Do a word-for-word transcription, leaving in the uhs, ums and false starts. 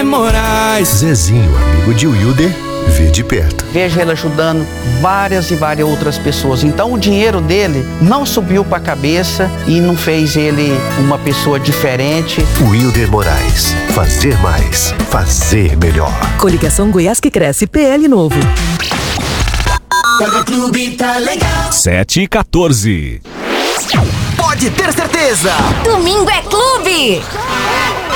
Wilder Moraes. Zezinho, amigo de Wilder, vê de perto. Vejo ele ajudando várias e várias outras pessoas. Então o dinheiro dele não subiu para a cabeça e não fez ele uma pessoa diferente. Wilder Moraes. Fazer mais. Fazer melhor. Coligação Goiás que Cresce, P L novo. Paga Clube tá legal. sete e quatorze. Pode ter certeza. Domingo é clube.